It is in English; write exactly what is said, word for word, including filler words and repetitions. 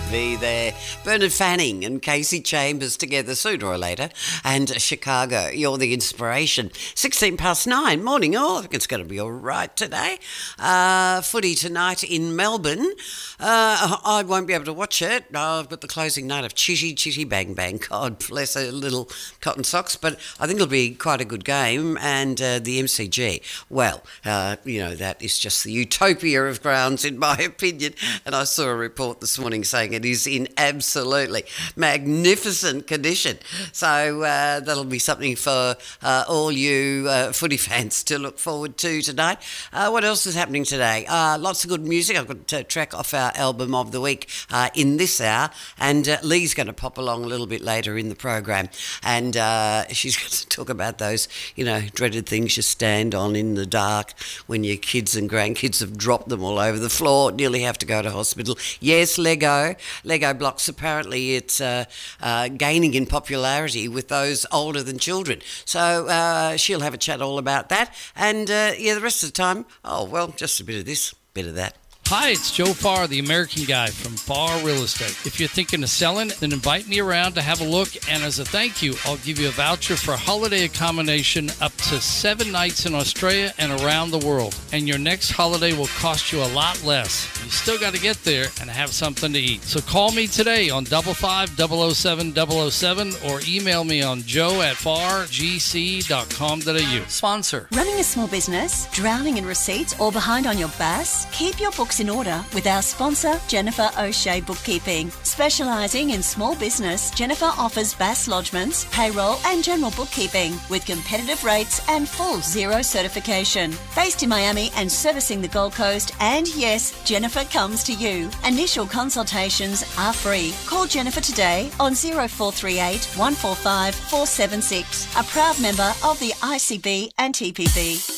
V there. Bernard Fanning and Casey Chambers together sooner or later. And Chicago, you're the inspiration. sixteen past nine, morning all. I think it's going to be all right today. Uh, footy tonight in Melbourne. Uh, I won't be able to watch it. Uh, I've got the closing night of Chitty Chitty Bang Bang. God bless her little cotton socks. But I think it'll be quite a good game. And uh, the M C G, well, uh, you know, that is just the utopia of grounds in my opinion. And I saw a report this morning saying it is in absolutely magnificent condition. So uh, that'll be something for uh, all you uh, footy fans to look forward to tonight. Uh, what else is happening today? Uh, lots of good music. I've got a track off our album of the week uh, in this hour, and uh, Lee's going to pop along a little bit later in the program, and uh, she's going to talk about those, you know, dreaded things you stand on in the dark when your kids and grandkids have dropped them all over the floor, nearly have to go to hospital. Yes, Lego. Lego blocks, apparently it's uh, uh, gaining in popularity with those older than children. So uh, she'll have a chat all about that. And uh, yeah, the rest of the time, oh, well, just a bit of this, bit of that. Hi, it's Joe Farr, the American guy from Farr Real Estate. If you're thinking of selling, then invite me around to have a look, and as a thank you, I'll give you a voucher for holiday accommodation up to seven nights in Australia and around the world. And your next holiday will cost you a lot less. You still got to get there and have something to eat. So call me today on five five double oh seven double oh seven or email me on joe at farr g c dot com dot a u. Sponsor. Running a small business, drowning in receipts or behind on your B A S? Keep your books in order with our sponsor, Jennifer O'Shea Bookkeeping. Specialising in small business, Jennifer offers B A S lodgements, payroll and general bookkeeping with competitive rates and full zero certification. Based in Miami and servicing the Gold Coast, and yes, Jennifer comes to you. Initial consultations are free. Call Jennifer today on zero four three eight, one four five, four seven six. A proud member of the I C B and T P B.